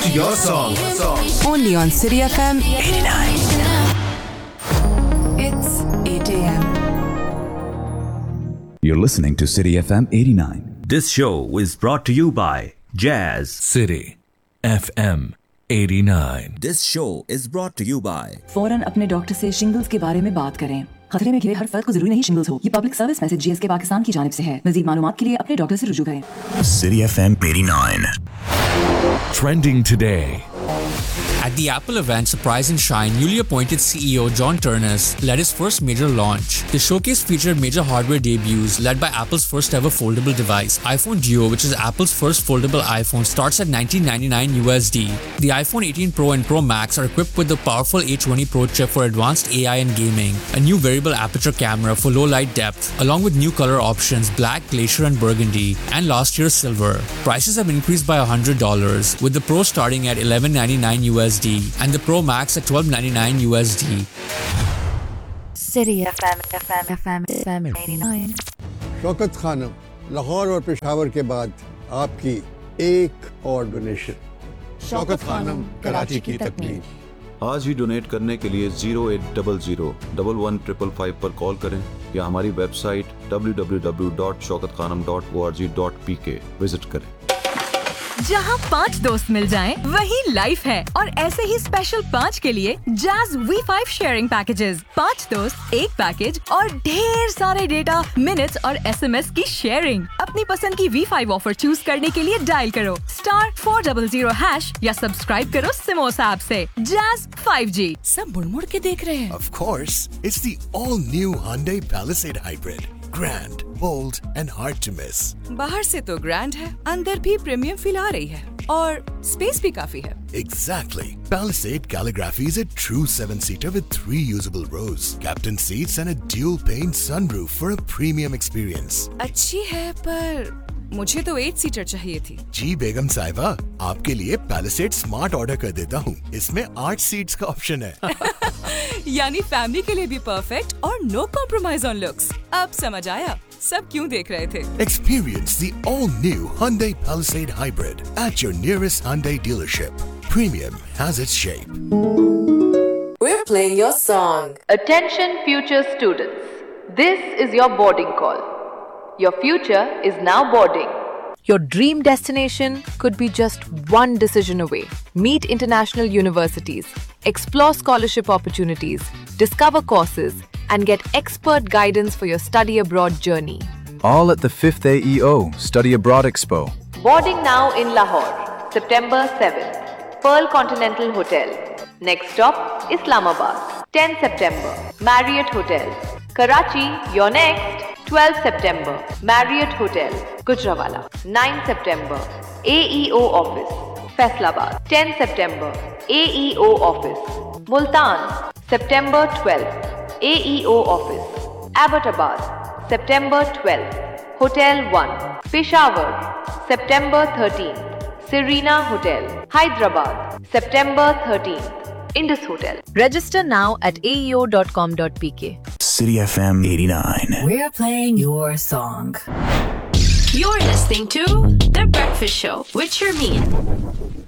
your song. Only on City FM 89. It's 8 a.m. You're listening to City FM 89. This show is brought to you by Jazz. City FM 89. This show is brought to you by फौरन अपने doctor से shingles के बारे में बात करें। खतरे में घिरे हर फर्द को जरूरी नहीं शिंगल्स हो। ये public service message GSK Pakistan की जानिब से है। मज़ीद मालूमात के लिए अपने डॉक्टर से रुजू करें। City FM 89. Trending today. At the Apple event, Surprise and Shine, newly appointed CEO John Ternus led his first major launch. The showcase featured major hardware debuts led by Apple's first ever foldable device. iPhone Duo, which is Apple's first foldable iPhone, starts at $19.99 USD. The iPhone 18 Pro and Pro Max are equipped with the powerful A20 Pro chip for advanced AI and gaming, a new variable aperture camera for low light depth, along with new color options black, glacier and burgundy, and last year's silver. Prices have increased by $100, with the Pro starting at $11.99 USD and the Pro Max at $12.99 USD. City FM 89. Shaukat Khanam, Lahore और पेशावर के बाद आपकी एक और donation. Shaukat Khanam, Karachi की तकमील। आज ही donate करने के लिए 0800-115555 पर कॉल करें या हमारी वेबसाइट www.shaukatkhanam.org.pk विजिट करें। जहाँ 5 दोस्त मिल जाएं, वही लाइफ है। और ऐसे ही स्पेशल 5 के लिए Jazz V5 शेयरिंग पैकेजेस। 5 दोस्त, एक पैकेज और ढेर सारे डेटा, मिनट्स और SMS की शेयरिंग। अपनी पसंद की V5 ऑफर चूज करने के लिए डायल करो *400# या सब्सक्राइब करो सिमोस ऐप से। Jazz 5G। सब मुड़-मुड़ के देख रहे हैं। Of course, it's the all-new Hyundai Palisade Hybrid. Grand, bold and hard to miss. बाहर से तो ग्रैंड है, अंदर भी प्रीमियम फील आ रही है और स्पेस भी काफी है। Exactly. Palisade Calligraphy is a true 7-seater with 3 usable rows, captain seats and a dual-pane sunroof for a premium experience. अच्छी है पर मुझे तो 8-सीटर चाहिए थी। जी बेगम साहिबा, आपके लिए Palisade Smart ऑर्डर कर देता हूँ। इसमें 8 सीट्स का ऑप्शन है। यानी फैमिली के लिए भी परफेक्ट और नो कॉम्प्रोमाइज ऑन लुक्स। अब समझ आया सब क्यों देख रहे थे। Experience the all-new Hyundai Palisade Hybrid at your nearest Hyundai dealership. Premium has its shape. We're playing your song. Attention future students. This is your boarding call. Your future is now boarding. Your dream destination could be just one decision away. Meet international universities, explore scholarship opportunities, discover courses, and get expert guidance for your study abroad journey. All at the 5th AEO Study Abroad Expo. Boarding now in Lahore, September 7th. Pearl Continental Hotel. Next stop, Islamabad. 10 September, Marriott Hotel. Karachi, your next. 12 September, Marriott Hotel, Gujranwala. 9 September, AEO Office, Faisalabad. 10 September, AEO Office, Multan. September 12th, AEO Office, Abbottabad. September 12th, Hotel 1, Peshawar. September 13th, Serena Hotel, Hyderabad. September 13th, Indus Hotel. Register now at aeo.com.pk. City FM 89. We're playing your song. You're listening to The Breakfast Show with Sharmeen.